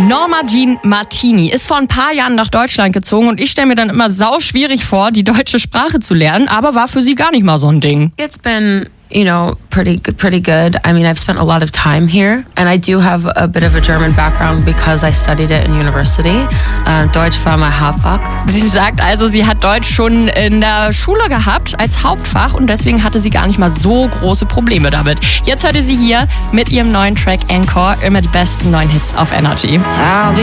Norma Jean Martini ist vor ein paar Jahren nach Deutschland gezogen und ich stelle mir dann immer sauschwierig vor, die deutsche Sprache zu lernen, aber war für sie gar nicht mal so ein Ding. It's been, pretty good. I mean, I've spent a lot of time here, and I do have a bit of a German background because I studied it in university. Deutsch war mein Hauptfach. Sie sagt also, sie hat Deutsch schon in der Schule gehabt als Hauptfach und deswegen hatte sie gar nicht mal so große Probleme damit. Jetzt hörte sie hier mit ihrem neuen Track Encore immer die besten neuen Hits auf Energy.